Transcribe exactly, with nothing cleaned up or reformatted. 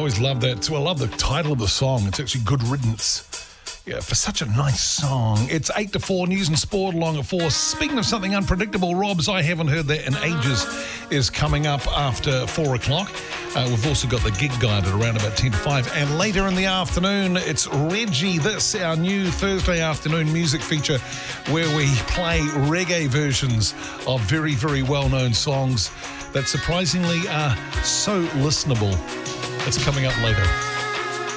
always love that. Well, I love the title of the song. It's actually Good Riddance. Yeah, for such a nice song. It's eight to four, news and sport along at four. Speaking of something unpredictable, Rob's I Haven't Heard That in Ages is coming up after four o'clock. Uh, we've also got the gig guide at around about ten to five. And later in the afternoon, it's Reggie This, our new Thursday afternoon music feature where we play reggae versions of very, very well-known songs that surprisingly are so listenable. It's coming up later.